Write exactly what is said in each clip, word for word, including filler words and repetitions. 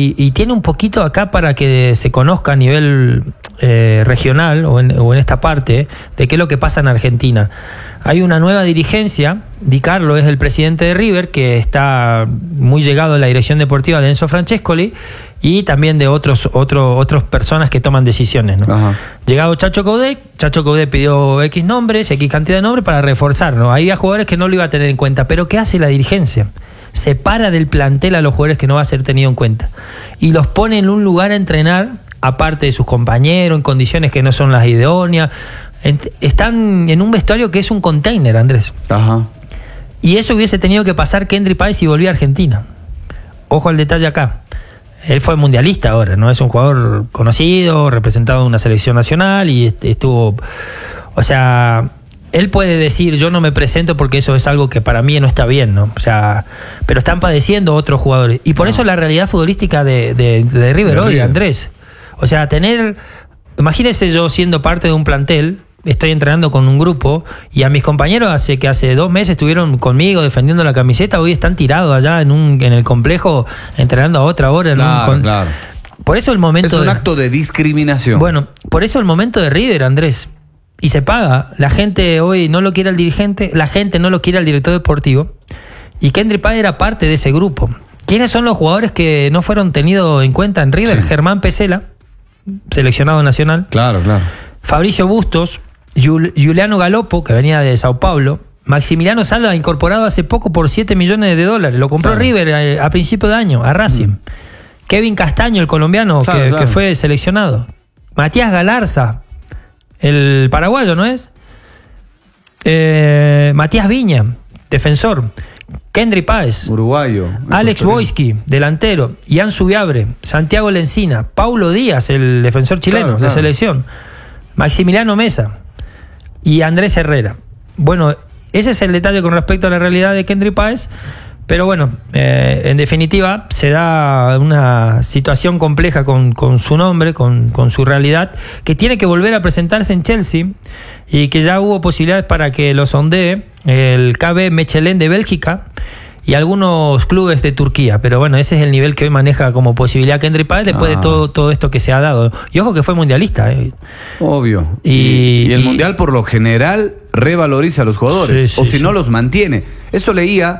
y, y tiene un poquito acá para que se conozca a nivel eh, regional o en, o en esta parte de qué es lo que pasa en Argentina. Hay una nueva dirigencia, Di Carlo es el presidente de River, que está muy llegado a la dirección deportiva de Enzo Francescoli y también de otros otros otras personas que toman decisiones, ¿no? Ajá. Llegado Chacho Coudet, Chacho Coudet pidió X nombres, X cantidad de nombres para reforzar, ¿no? Ahí hay jugadores que no lo iba a tener en cuenta, pero ¿qué hace la dirigencia? Separa del plantel a los jugadores que no va a ser tenido en cuenta y los pone en un lugar a entrenar aparte de sus compañeros, en condiciones que no son las idóneas. Están en un vestuario que es un container, Andrés. Ajá. Y eso hubiese tenido que pasar Kendry Páez si volvía a Argentina. Ojo al detalle acá. Él fue mundialista ahora, ¿no? Es un jugador conocido, representado en una selección nacional y estuvo... O sea, él puede decir, yo no me presento porque eso es algo que para mí no está bien, ¿no? O sea, pero están padeciendo otros jugadores. Y por no. eso la realidad futbolística de, de, de River de hoy, River. Andrés. O sea, tener... Imagínese yo siendo parte de un plantel, estoy entrenando con un grupo y a mis compañeros hace que hace dos meses estuvieron conmigo defendiendo la camiseta, hoy están tirados allá en un en el complejo entrenando a otra hora. Claro, en un, con... claro. Por eso el momento... Es un de... acto de discriminación. Bueno, por eso el momento de River, Andrés. Y se paga. La gente hoy no lo quiere al dirigente, la gente no lo quiere al director deportivo. Y Kendry Páez era parte de ese grupo. ¿Quiénes son los jugadores que no fueron tenidos en cuenta en River? Sí. Germán Pesela, seleccionado nacional. Claro, claro. Fabricio Bustos, Jul- Juliano Galopo, que venía de Sao Paulo. Maximiliano Salva, incorporado hace poco por siete millones de dólares. Lo compró claro. River a, a principio de año, a Racing. Mm. Kevin Castaño, el colombiano, claro, que, claro. que fue seleccionado. Matías Galarza, el paraguayo, ¿no es? Eh, Matías Viña, defensor. Kendry Páez, uruguayo. Alex Boyski, delantero. Ian Subiabre, Santiago Lencina, Paulo Díaz, el defensor chileno, claro, claro. de selección. Maximiliano Mesa y Andrés Herrera. Bueno, ese es el detalle con respecto a la realidad de Kendry Páez. Pero bueno, eh, en definitiva, se da una situación compleja con, con su nombre, con, con su realidad, que tiene que volver a presentarse en Chelsea y que ya hubo posibilidades para que lo sondee el K B Mechelen de Bélgica y algunos clubes de Turquía. Pero bueno, ese es el nivel que hoy maneja como posibilidad Kendry Páez después ah. de todo, todo esto que se ha dado. Y ojo que fue mundialista. Eh. Obvio. Y, y, y el y, mundial por lo general revaloriza a los jugadores, sí, sí, o si sí. no los mantiene. Eso leía...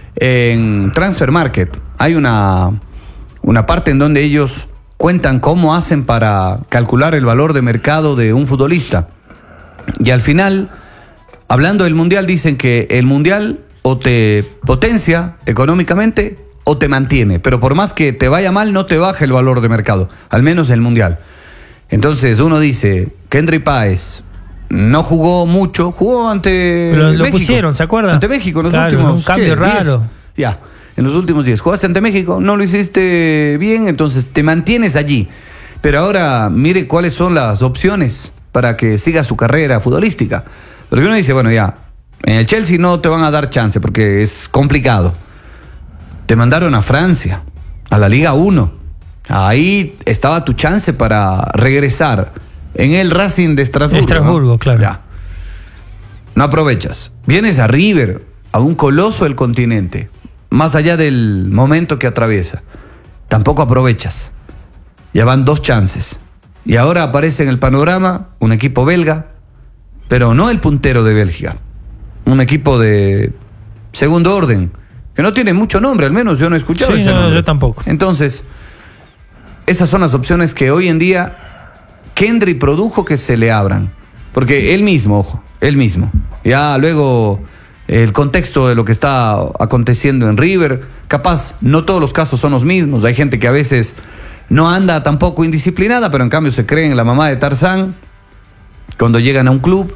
En Transfer Market hay una, una parte en donde ellos cuentan cómo hacen para calcular el valor de mercado de un futbolista. Y al final, hablando del Mundial, dicen que el Mundial o te potencia económicamente o te mantiene. Pero por más que te vaya mal, no te baja el valor de mercado. Al menos el Mundial. Entonces uno dice, Kendry Páez... No jugó mucho, jugó ante lo, México. Lo pusieron, ¿se acuerdan? Ante México en los claro, últimos... un cambio ¿qué? raro. diez. Ya, en los últimos días. Jugaste ante México, no lo hiciste bien, entonces te mantienes allí. Pero ahora mire cuáles son las opciones para que siga su carrera futbolística. Porque uno dice, bueno, ya, en el Chelsea no te van a dar chance porque es complicado. Te mandaron a Francia, a la Liga uno. Ahí estaba tu chance para regresar. En el Racing de Estrasburgo. Estrasburgo, ¿no? Claro. Ya. No aprovechas. Vienes a River, a un coloso del continente, más allá del momento que atraviesa. Tampoco aprovechas. Ya van dos chances. Y ahora aparece en el panorama un equipo belga, pero no el puntero de Bélgica. Un equipo de segundo orden, que no tiene mucho nombre, al menos yo no he escuchado sí, ese no, nombre. Yo tampoco. Entonces, esas son las opciones que hoy en día Kendry produjo que se le abran. Porque él mismo, ojo, él mismo. Ya luego el contexto de lo que está aconteciendo en River, capaz no todos los casos son los mismos. Hay gente que a veces no anda tampoco indisciplinada, pero en cambio se cree en la mamá de Tarzán cuando llegan a un club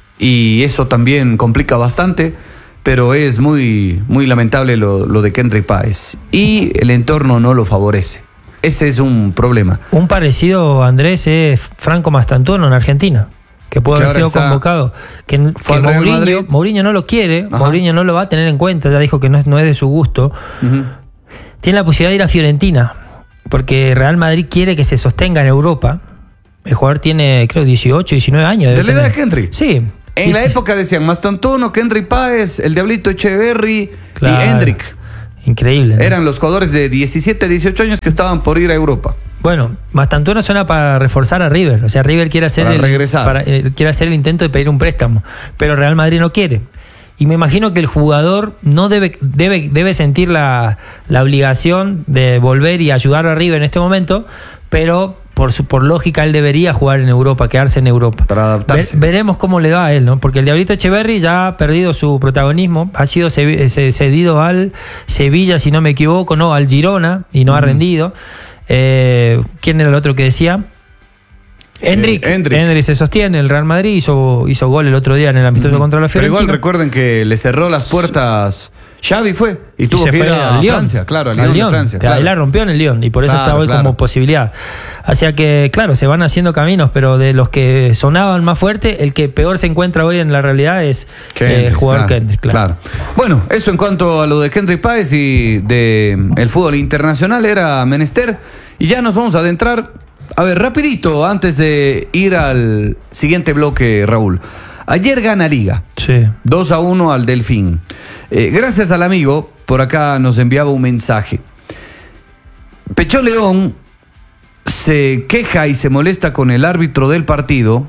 y eso también complica bastante. Pero es muy, muy lamentable lo, lo de Kendry Páez y el entorno no lo favorece. Ese es un problema. Un parecido, Andrés, es Franco Mastantuono en Argentina, que puede haber sido está... convocado. Que, que Mourinho, Mourinho no lo quiere, Ajá. Mourinho no lo va a tener en cuenta, ya dijo que no es, no es de su gusto. Uh-huh. Tiene la posibilidad de ir a Fiorentina, porque Real Madrid quiere que se sostenga en Europa. El jugador tiene, creo, dieciocho, diecinueve años. ¿De la edad de Kendry? Sí. En la época decían Mastantuono, Kendry Páez, el Diablito Echeverry claro. y Hendrik. Increíble, ¿no? Eran los jugadores de diecisiete, dieciocho años que estaban por ir a Europa. Bueno, Mastantuono suena para reforzar a River. O sea, River quiere hacer, para el, regresar. Para, eh, quiere hacer el intento de pedir un préstamo, pero Real Madrid no quiere. Y me imagino que el jugador no debe, debe, debe sentir la, la obligación de volver y ayudar a River en este momento, pero por su por lógica él debería jugar en Europa, quedarse en Europa. Para adaptarse. Ve, veremos cómo le va a él, ¿no? Porque el Diablito Echeverri ya ha perdido su protagonismo, ha sido cedido al Sevilla, si no me equivoco, no, al Girona, y no mm. ha rendido. Eh, ¿Quién era el otro que decía? Hendrik. Eh, Hendrik. Hendrik se sostiene, el Real Madrid hizo, hizo gol el otro día en el amistoso mm. contra la Fiorentina. Pero igual recuerden que le cerró las puertas Xavi fue y tuvo y que ir a Francia, claro, al Lyon, Lyon de Francia. Claro. Ahí la rompió en el Lyon y por eso claro, está hoy claro. como posibilidad. Así que, claro, se van haciendo caminos, pero de los que sonaban más fuerte, el que peor se encuentra hoy en la realidad es Kendrick, eh, el jugador claro, Kendrick. Claro. claro. Bueno, eso en cuanto a lo de Kendrick Páez y de el fútbol internacional era menester. Y ya nos vamos a adentrar, a ver, rapidito, antes de ir al siguiente bloque, Raúl. Ayer gana Liga. Sí. dos a uno al Delfín. Eh, gracias al amigo, por acá nos enviaba un mensaje. Pechón León se queja y se molesta con el árbitro del partido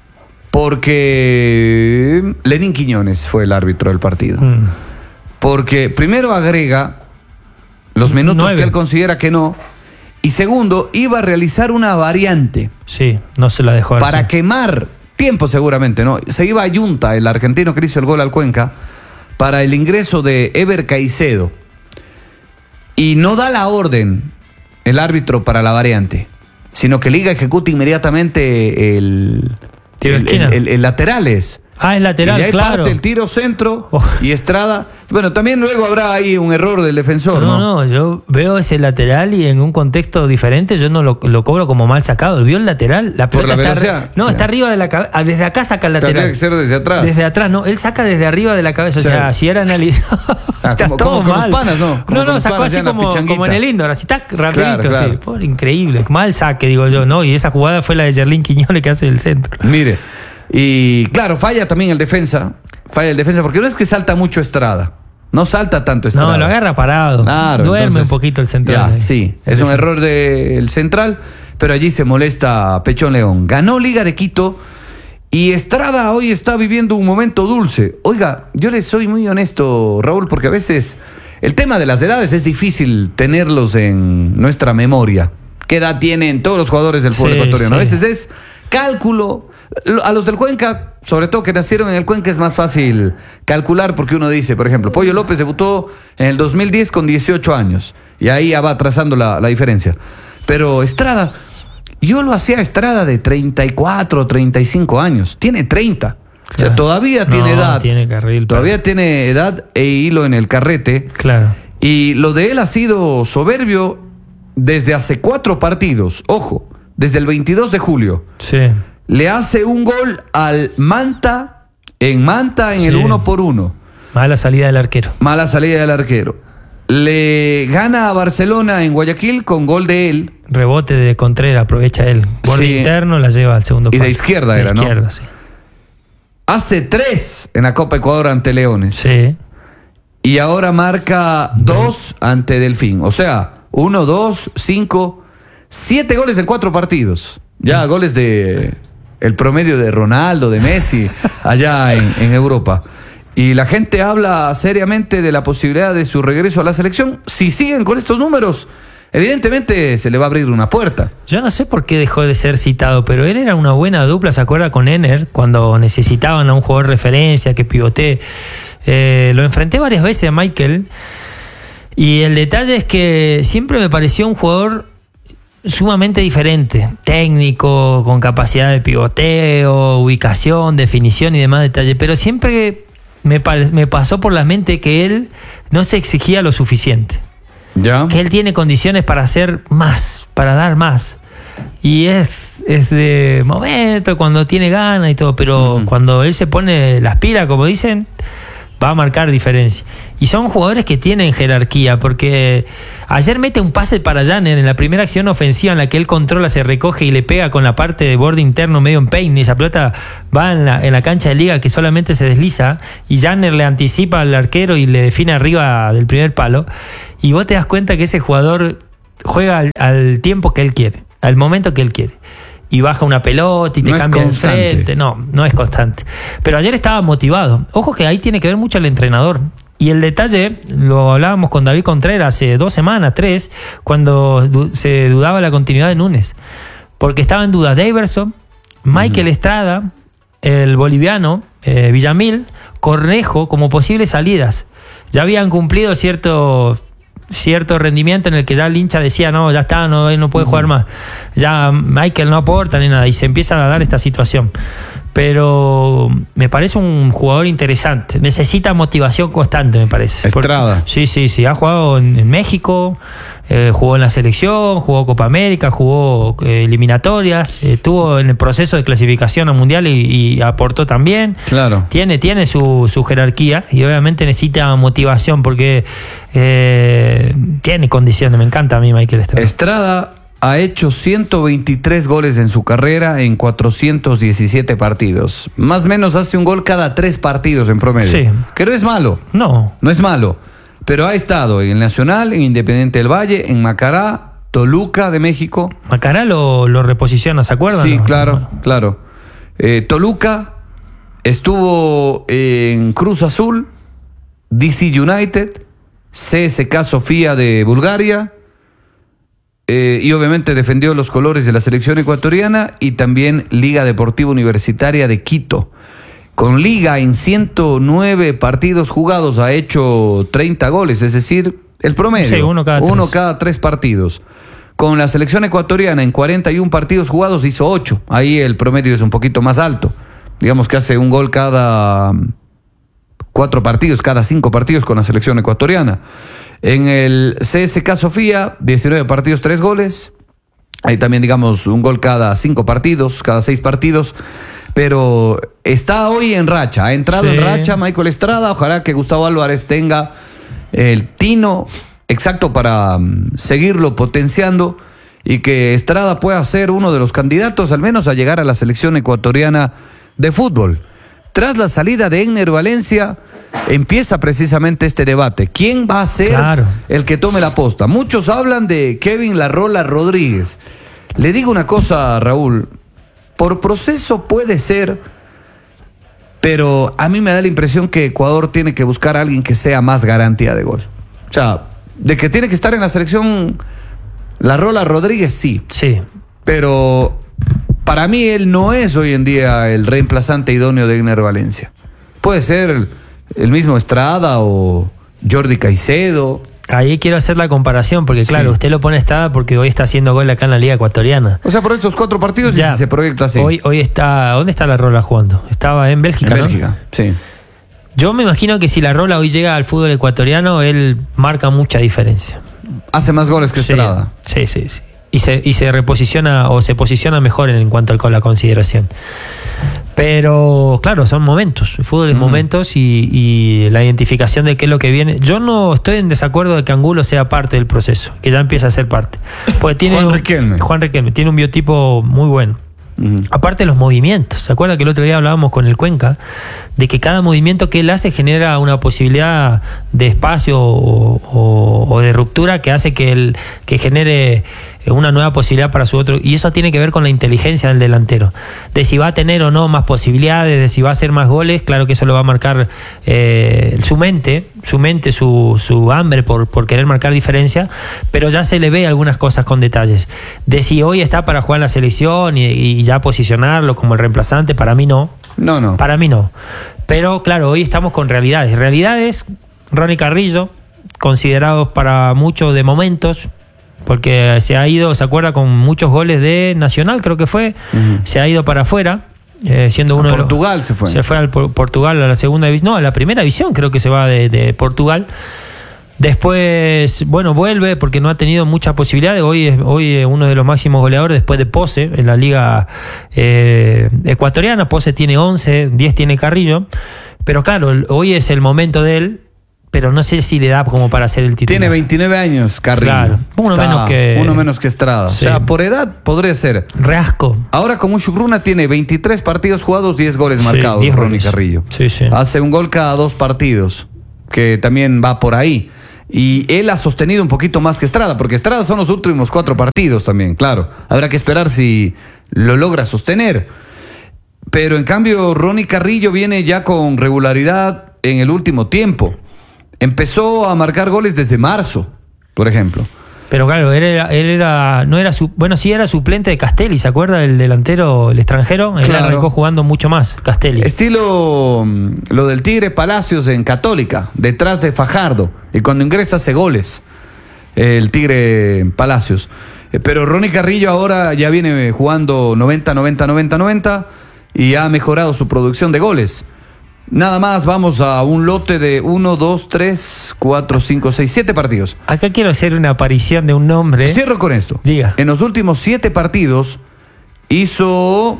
porque Lenín Quiñones fue el árbitro del partido. Mm. Porque primero agrega los minutos Nueve. que él considera que no. Y segundo, iba a realizar una variante. Sí, no se la dejó. Para quemar tiempo seguramente, ¿no? Se iba a Yunta, el argentino que hizo el gol al Cuenca, para el ingreso de Ever Caicedo. Y no da la orden el árbitro para la variante, sino que Liga ejecuta inmediatamente el, el, el, el, el laterales. Ah, es lateral, y ahí claro. parte el tiro centro oh. y Estrada. Bueno, también luego habrá ahí un error del defensor, ¿no? No, no, yo veo ese lateral y en un contexto diferente yo no lo, lo cobro como mal sacado. ¿Vio el lateral? La Por la está velocidad. No, o sea, está arriba de la cabeza. Desde acá saca el lateral. Tendría que ser desde atrás. Desde atrás, no. Él saca desde arriba de la cabeza. O sí. sea, si era analizado. Ah, está como, todo como mal. con los panas, ¿no? Como no, no, sacó así como, como en el indoor. Así está rapidito. Claro, claro. Sí. Por, increíble. Mal saque, digo yo, ¿no? Y esa jugada fue la de Yerlín Quiñones que hace el centro. Mire. Y claro, falla también el defensa. Falla el defensa porque no es que salta mucho Estrada. No salta tanto Estrada. No, lo agarra parado. Claro, duerme entonces, un poquito el central. Ya, sí, es defensa. Un error del central, pero allí se molesta Pechón León. Ganó Liga de Quito y Estrada hoy está viviendo un momento dulce. Oiga, yo le soy muy honesto, Raúl, porque a veces el tema de las edades es difícil tenerlos en nuestra memoria. ¿Qué edad tienen todos los jugadores del fútbol sí, ecuatoriano? Sí. A veces es cálculo. A los del Cuenca, sobre todo que nacieron en el Cuenca, es más fácil calcular porque uno dice, por ejemplo, Pollo López debutó en el dos mil diez con dieciocho años y ahí ya va trazando la, la diferencia. Pero Estrada, yo lo hacía Estrada de treinta y cuatro, treinta y cinco años, tiene treinta. Claro. O sea, todavía tiene no, edad. Tiene carril, todavía pero... tiene edad e hilo en el carrete. Claro. Y lo de él ha sido soberbio desde hace cuatro partidos. Ojo, desde el veintidós de julio. Sí. Le hace un gol al Manta, en Manta, en sí. el uno por uno. Mala salida del arquero. Mala salida del arquero. Le gana a Barcelona en Guayaquil con gol de él. Rebote de Contreras, aprovecha él. Borde sí. interno, la lleva al segundo Y paso. de izquierda de era, izquierda, ¿no? Sí. Hace tres en la Copa Ecuador ante Leones. Sí. Y ahora marca dos ante Delfín. O sea, uno, dos, cinco, siete goles en cuatro partidos. Ya, mm. goles de... el promedio de Ronaldo, de Messi, allá en, en Europa. Y la gente habla seriamente de la posibilidad de su regreso a la selección. Si siguen con estos números, evidentemente se le va a abrir una puerta. Yo no sé por qué dejó de ser citado, pero él era una buena dupla, ¿se acuerda? Con Ener, cuando necesitaban a un jugador referencia que pivotee. Eh, lo enfrenté varias veces a Michael. Y el detalle es que siempre me pareció un jugador sumamente diferente, técnico, con capacidad de pivoteo, ubicación, definición y demás detalles, pero siempre me, me pasó por la mente que él no se exigía lo suficiente, ¿ya? Que él tiene condiciones para hacer más, para dar más, y es, es de momento, cuando tiene ganas y todo, pero uh-huh. cuando él se pone las pilas, como dicen, va a marcar diferencia. Y son jugadores que tienen jerarquía, porque ayer mete un pase para Janner en la primera acción ofensiva en la que él controla, se recoge y le pega con la parte de borde interno medio en peine, y esa pelota va en la, en la cancha de liga que solamente se desliza, y Janner le anticipa al arquero y le define arriba del primer palo, y vos te das cuenta que ese jugador juega al, al tiempo que él quiere, al momento que él quiere. Y baja una pelota y te no cambia el frente. No, no es constante. Pero ayer estaba motivado. Ojo que ahí tiene que ver mucho el entrenador. Y el detalle, lo hablábamos con David Contreras hace dos semanas, tres, cuando du- se dudaba la continuidad de Núñez. Porque estaba en duda Daverson, Michael uh-huh. Estrada, el boliviano, eh, Villamil, Cornejo, como posibles salidas. Ya habían cumplido cierto... cierto rendimiento en el que ya el hincha decía no, ya está, no, él no puede uh-huh. jugar más, ya Michael no aporta ni nada, y se empieza a dar esta situación. Pero me parece un jugador interesante, necesita motivación constante, me parece. Estrada. Porque, sí, sí, sí, ha jugado en, en México, eh, jugó en la selección, jugó Copa América, jugó eh, eliminatorias, eh, estuvo en el proceso de clasificación a Mundial y, y aportó también. Claro. Tiene, tiene su, su jerarquía y obviamente necesita motivación porque eh, tiene condiciones. Me encanta a mí Michael Estrada. Estrada ha hecho ciento veintitrés goles en su carrera en cuatrocientos diecisiete partidos. Más o menos hace un gol cada tres partidos en promedio. Sí. Que no es malo. No. No es malo. Pero ha estado en el Nacional, en Independiente del Valle, en Macará, Toluca de México. Macará lo, lo reposiciona, ¿se acuerdan? Sí, no? claro, claro. Eh, Toluca, estuvo en Cruz Azul, D C United, C S K Sofía de Bulgaria, eh, y obviamente defendió los colores de la selección ecuatoriana, y también Liga Deportiva Universitaria de Quito. Con Liga en ciento nueve partidos jugados ha hecho treinta goles, es decir, el promedio. Sí, uno cada uno tres. cada tres partidos. Con la selección ecuatoriana en cuarenta y uno partidos jugados hizo ocho. Ahí el promedio es un poquito más alto. Digamos que hace un gol cada cuatro partidos, cada cinco partidos con la selección ecuatoriana. En el C S K Sofía, diecinueve partidos, tres goles. Ahí también, digamos, un gol cada cinco partidos, cada seis partidos. Pero está hoy en racha, ha entrado sí. en racha Michael Estrada. Ojalá que Gustavo Álvarez tenga el tino exacto para um, seguirlo potenciando y que Estrada pueda ser uno de los candidatos al menos a llegar a la selección ecuatoriana de fútbol. Tras la salida de Egner Valencia, empieza precisamente este debate. ¿Quién va a ser claro. el que tome la posta? Muchos hablan de Kevin La Rola Rodríguez. Le digo una cosa, Raúl. Por proceso puede ser, pero a mí me da la impresión que Ecuador tiene que buscar a alguien que sea más garantía de gol. O sea, de que tiene que estar en la selección La Rola Rodríguez, sí. Sí. Pero para mí él no es hoy en día el reemplazante idóneo de Egner Valencia. Puede ser el, el mismo Estrada o Jordi Caicedo. Ahí quiero hacer la comparación, porque claro, sí. usted lo pone Estrada porque hoy está haciendo gol acá en la Liga Ecuatoriana. O sea, por estos cuatro partidos ya, y si se proyecta así. Hoy, hoy está, ¿dónde está La Rola jugando? Estaba en Bélgica, En ¿no? Bélgica, sí. Yo me imagino que si La Rola hoy llega al fútbol ecuatoriano, él marca mucha diferencia. Hace más goles que sí, Estrada. Sí, sí, sí. Y se, y se reposiciona o se posiciona mejor en, en cuanto a la consideración. Pero claro, son momentos, el fútbol es uh-huh. momentos y, y la identificación de qué es lo que viene. Yo no estoy en desacuerdo de que Angulo sea parte del proceso, que ya empieza a ser parte. Porque tiene Juan un, Riquelme. Juan Riquelme tiene un biotipo muy bueno. Uh-huh. Aparte de los movimientos, ¿se acuerdan que el otro día hablábamos con el Cuenca? De que cada movimiento que él hace genera una posibilidad de espacio o, o, o de ruptura que hace que, él, que genere una nueva posibilidad para su otro, y eso tiene que ver con la inteligencia del delantero, de si va a tener o no más posibilidades, de si va a hacer más goles. Claro que eso lo va a marcar eh, su mente, su mente, su, su hambre por, por querer marcar diferencia, pero ya se le ve algunas cosas con detalles, de si hoy está para jugar en la selección y, y ya posicionarlo como el reemplazante. Para mí no, no, no, para mí no, pero claro, hoy estamos con realidades, realidades. Ronnie Carrillo, considerados para muchos de momentos, porque se ha ido, ¿se acuerda? Con muchos goles de Nacional, creo que fue. Uh-huh. Se ha ido para afuera, eh, siendo uno a de Portugal los, se fue. Se fue al Portugal a la segunda división, no, a la primera división creo que se va de, de Portugal. Después, bueno, vuelve porque no ha tenido muchas posibilidades. Hoy es, hoy es uno de los máximos goleadores después de Pose en la liga eh, ecuatoriana. Pose tiene once, diez tiene Carrillo. Pero claro, hoy es el momento de él, pero no sé si le da como para ser el titular. Tiene veintinueve años, Carrillo. Claro, uno Está menos que... Uno menos que Estrada. Sí. O sea, por edad podría ser. Reasco. Ahora con Mushugruna tiene veintitrés partidos jugados, diez goles Sí, marcados, diez Ronnie goles. Carrillo. Sí, sí. Hace un gol cada dos partidos, que también va por ahí. Y él ha sostenido un poquito más que Estrada, porque Estrada son los últimos cuatro partidos también, claro. Habrá que esperar si lo logra sostener. Pero en cambio, Ronnie Carrillo viene ya con regularidad en el último tiempo. Empezó a marcar goles desde marzo, por ejemplo. Pero claro, él era, él era, no era su, bueno, sí era suplente de Castelli, ¿se acuerda? El delantero, el extranjero, él Claro. arrancó jugando mucho más, Castelli. Estilo mm, lo del Tigre Palacios en Católica, detrás de Fajardo. Y cuando ingresa hace goles, el Tigre Palacios. Eh, Pero Ronnie Carrillo ahora ya viene jugando noventa, noventa, noventa, noventa y ha mejorado su producción de goles. Nada más vamos a un lote de uno, dos, tres, cuatro, cinco, seis, siete partidos. Acá quiero hacer una aparición de un nombre. Cierro con esto. Diga. En los últimos siete partidos hizo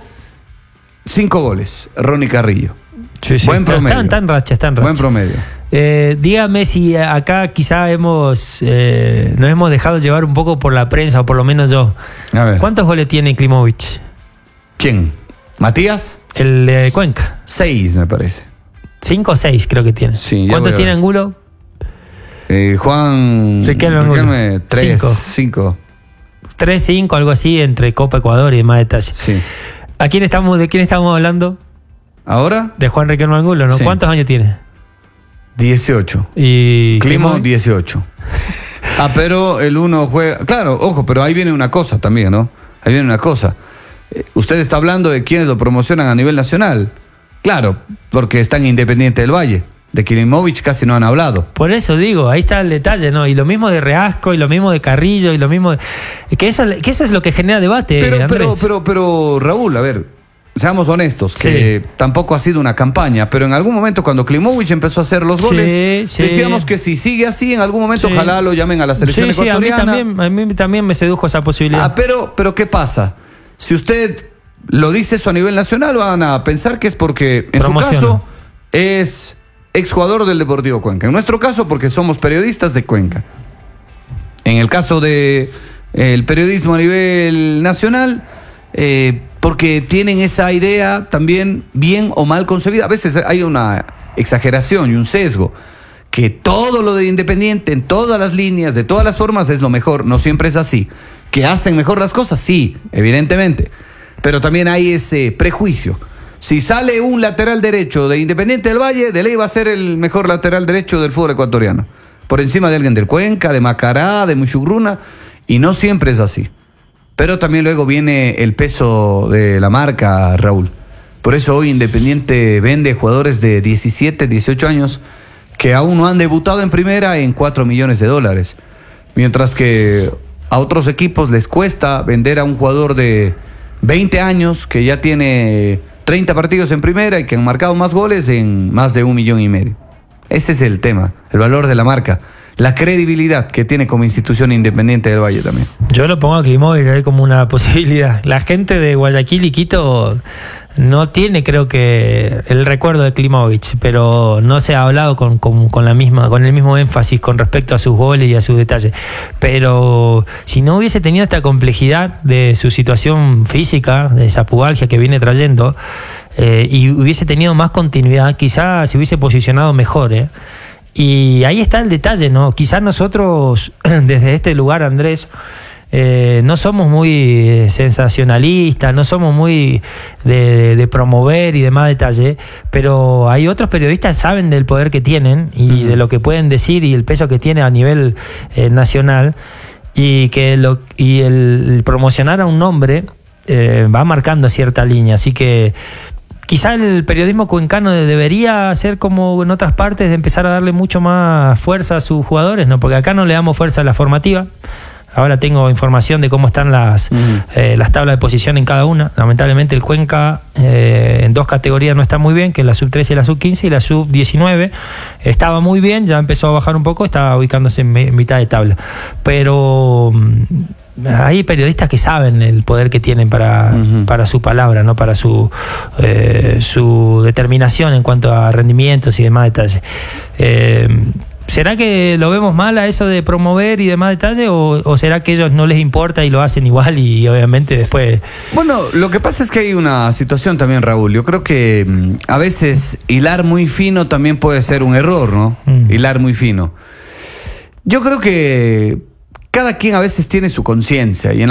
cinco goles, Ronnie Carrillo. Sí, sí, Buen está- promedio. Está, está en racha, está en racha. Buen promedio. Eh, dígame si acá quizá hemos eh, nos hemos dejado llevar un poco por la prensa, o por lo menos yo. A ver. ¿Cuántos goles tiene Klimovic? ¿Quién? ¿Matías? El de Cuenca. Seis, me parece. Cinco o seis creo que tiene. Sí, ya ¿Cuántos voy a tiene ver. Angulo? Eh, Juan... Riquelme Angulo. Riquelme, tres, Cinco. cinco. Tres, cinco, algo así, entre Copa Ecuador y demás detalles. Sí. ¿A quién estamos, ¿De quién estamos hablando? ¿Ahora? De Juan Riquelme Angulo, ¿no? Sí. ¿Cuántos años tiene? dieciocho. Y Climo, Klimovic. dieciocho. Ah, pero el uno juega... Claro, ojo, pero ahí viene una cosa también, ¿no? Ahí viene una cosa. Eh, Usted está hablando de quienes lo promocionan a nivel nacional. Claro, porque están Independiente del Valle. De Klimovic casi no han hablado. Por eso digo, ahí está el detalle, ¿no? Y lo mismo de Reasco, y lo mismo de Carrillo, y lo mismo de... Que eso, que eso es lo que genera debate, Pero, pero, Andrés. pero, pero, Raúl, a ver, seamos honestos, Sí. que tampoco ha sido una campaña, pero en algún momento cuando Klimovic empezó a hacer los Sí, goles, sí. decíamos que si sigue así, en algún momento Sí. ojalá lo llamen a la selección Sí, sí, a mí, ecuatoriana. también, a mí también me sedujo esa posibilidad. Ah, pero, pero ¿qué pasa? Si usted lo dice eso a nivel nacional, van a pensar que es porque, en Promociona. su caso, es exjugador del Deportivo Cuenca. En nuestro caso, porque somos periodistas de Cuenca. En el caso de eh, el periodismo a nivel nacional, eh, porque tienen esa idea también bien o mal concebida. A veces hay una exageración y un sesgo, que todo lo de Independiente, en todas las líneas, de todas las formas, es lo mejor. No siempre es así. ¿Que hacen mejor las cosas? Sí, evidentemente. Pero también hay ese prejuicio. Si sale un lateral derecho de Independiente del Valle, de ley va a ser el mejor lateral derecho del fútbol ecuatoriano. Por encima de alguien del Cuenca, de Macará, de Mushugruna. Y no siempre es así. Pero también luego viene el peso de la marca, Raúl. Por eso hoy Independiente vende jugadores de diecisiete, dieciocho años que aún no han debutado en primera en cuatro millones de dólares. Mientras que a otros equipos les cuesta vender a un jugador de veinte años que ya tiene treinta partidos en primera y que han marcado más goles en más de un millón y medio. Este es el tema, el valor de la marca, la credibilidad que tiene como institución Independiente del Valle también. Yo lo pongo a Klimovic ahí como una posibilidad. La gente de Guayaquil y Quito no tiene, creo que, el recuerdo de Klimovic, pero no se ha hablado con, con, con la misma, con el mismo énfasis con respecto a sus goles y a sus detalles. Pero si no hubiese tenido esta complejidad de su situación física, de esa pubalgia que viene trayendo, eh, y hubiese tenido más continuidad, quizás se hubiese posicionado mejor, ¿eh? Y ahí está el detalle, ¿no? Quizás nosotros, desde este lugar, Andrés, eh, no somos muy sensacionalistas, no somos muy de, de, de promover y demás detalle, pero hay otros periodistas que saben del poder que tienen y uh-huh. de lo que pueden decir y el peso que tiene a nivel eh, nacional, y que lo, y el, el promocionar a un nombre eh, va marcando cierta línea, así que quizá el periodismo cuencano debería hacer como en otras partes, de empezar a darle mucho más fuerza a sus jugadores, ¿no? Porque acá no le damos fuerza a la formativa. Ahora tengo información de cómo están las, uh-huh. eh, las tablas de posición en cada una. Lamentablemente el Cuenca eh, en dos categorías no está muy bien, que es la sub trece y la sub quince, y la sub diecinueve estaba muy bien, ya empezó a bajar un poco, estaba ubicándose en, me, en mitad de tabla. Pero hay periodistas que saben el poder que tienen para, uh-huh. para su palabra, ¿no? Para su, eh, su determinación en cuanto a rendimientos y demás detalles. Eh, ¿Será que lo vemos mal a eso de promover y demás detalles? O, ¿O será que a ellos no les importa y lo hacen igual y obviamente después...? Bueno, lo que pasa es que hay una situación también, Raúl. Yo creo que mm, a veces hilar muy fino también puede ser un error, ¿no? Mm. Hilar muy fino. Yo creo que cada quien a veces tiene su conciencia y en